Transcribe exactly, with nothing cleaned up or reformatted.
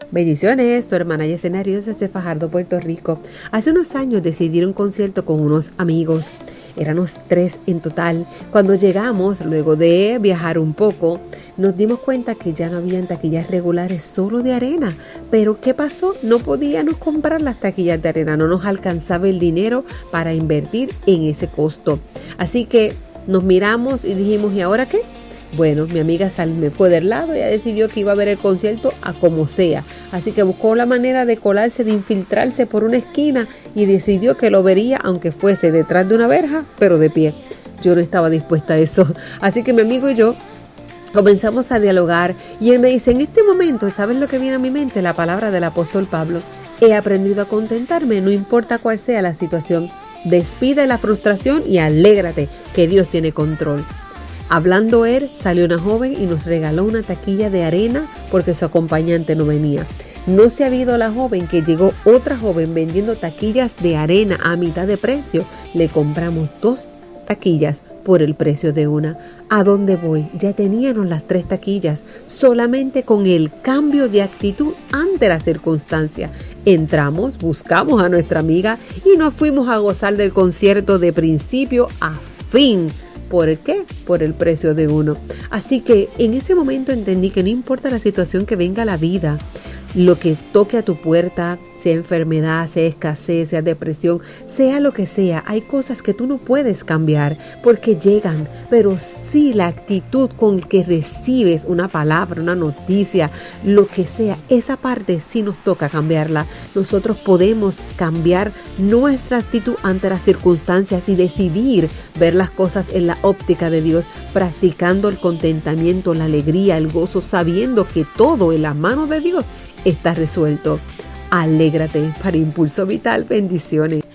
Bendiciones, tu hermana Yesenia Ríos desde Fajardo, Puerto Rico. Hace unos años decidí ir a un concierto con unos amigos. Éramos tres en total. Cuando llegamos, luego de viajar un poco, nos dimos cuenta que ya no habían taquillas regulares solo de arena. Pero ¿qué pasó? No podíamos comprar las taquillas de arena. No nos alcanzaba el dinero para invertir en ese costo. Así que nos miramos y dijimos, ¿y ahora qué? Bueno, mi amiga Sal me fue del lado y ella decidió que iba a ver el concierto a como sea. Así que buscó la manera de colarse, de infiltrarse por una esquina y decidió que lo vería aunque fuese detrás de una verja, pero de pie. Yo no estaba dispuesta a eso. Así que mi amigo y yo comenzamos a dialogar y él me dice, en este momento, ¿sabes lo que viene a mi mente? La palabra del apóstol Pablo. He aprendido a contentarme, no importa cuál sea la situación. Despide la frustración y alégrate que Dios tiene control. Hablando él, salió una joven y nos regaló una taquilla de arena porque su acompañante no venía. No se ha ido la joven, que llegó otra joven vendiendo taquillas de arena a mitad de precio. Le compramos dos taquillas por el precio de una. ¿A dónde voy? Ya teníamos las tres taquillas, solamente con el cambio de actitud ante la circunstancia. Entramos, buscamos a nuestra amiga y nos fuimos a gozar del concierto de principio a fin. ¿Por qué? Por el precio de uno. Así que en ese momento entendí que no importa la situación que venga a la vida, lo que toque a tu puerta, sea enfermedad, sea escasez, sea depresión, sea lo que sea, hay cosas que tú no puedes cambiar porque llegan, pero sí la actitud con que recibes una palabra, una noticia, lo que sea, esa parte sí nos toca cambiarla. Nosotros podemos cambiar nuestra actitud ante las circunstancias y decidir ver las cosas en la óptica de Dios, practicando el contentamiento, la alegría, el gozo, sabiendo que todo en la mano de Dios está resuelto. Alégrate. Para Impulso Vital, bendiciones.